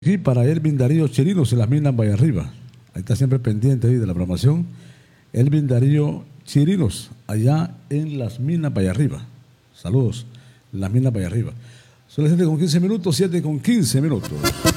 Aquí para Elvin Darío Chirinos en las minas Valle Arriba. Ahí está siempre pendiente ahí de la programación. Elvin Darío Chirinos, allá en las minas Valle Arriba. Saludos, las minas Valle Arriba. Son las 7:15, 7:15.